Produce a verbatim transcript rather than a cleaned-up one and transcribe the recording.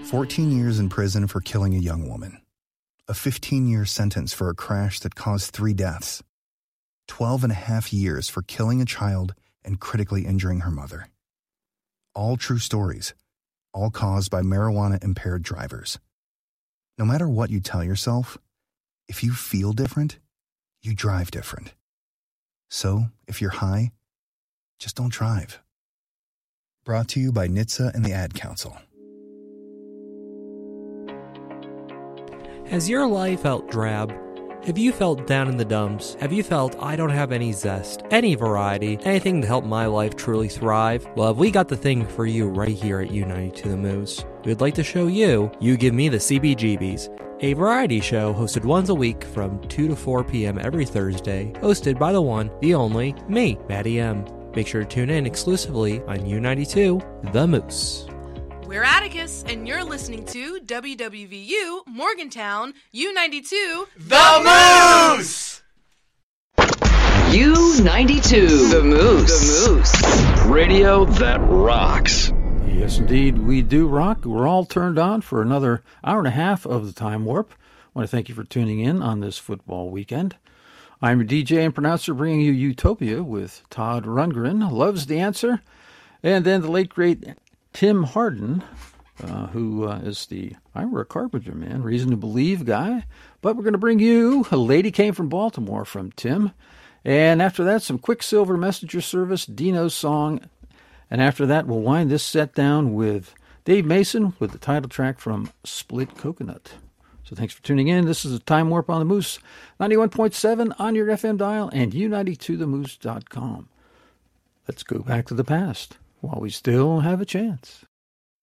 fourteen years in prison for killing a young woman. A fifteen-year sentence for a crash that caused three deaths. twelve and a half years for killing a child and critically injuring her mother. All true stories, all caused by marijuana-impaired drivers. No matter what you tell yourself, if you feel different, you drive different. So, if you're high, just don't drive. Brought to you by N H T S A and the Ad Council. Has your life felt drab? Have you felt down in the dumps? Have you felt I don't have any zest, any variety, anything to help my life truly thrive? Well, have we got the thing for you right here at U ninety-two The Moose? We'd like to show you You Give Me the C B G Bs, a variety show hosted once a week from two to four p.m. every Thursday, hosted by the one, the only, me, Maddie M. Make sure to tune in exclusively on U ninety-two The Moose. We're Atticus, and you're listening to W W V U Morgantown U ninety-two The Moose! U ninety-two The Moose. The Moose. Radio that rocks. Yes, indeed, we do rock. We're all turned on for another hour and a half of the Time Warp. I want to thank you for tuning in on this football weekend. I'm your D J and pronouncer bringing you Utopia with Todd Rundgren, Loves the Answer, and then the late, great Tim Hardin, uh, who uh, is the Ira Carpenter, man, Reason to Believe guy. But we're going to bring you A Lady Came from Baltimore from Tim. And after that, some Quicksilver Messenger Service, Dino's song. And after that, we'll wind this set down with Dave Mason with the title track from Split Coconut. So thanks for tuning in. This is a Time Warp on the Moose, ninety-one point seven on your F M dial and U ninety-two the moose dot com. Let's go back to the past while we still have a chance.